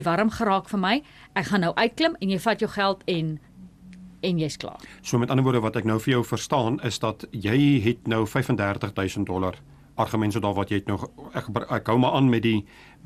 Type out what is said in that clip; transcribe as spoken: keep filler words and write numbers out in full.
warm geraak vir my, ek gaan nou uitklim en jy vat jou geld en en jy's klaar. So met ander woorde wat ek nou vir jou verstaan is dat jy het nou vyf en dertig duisend dollar argument so daar wat jy het nou ek, ek hou maar aan met die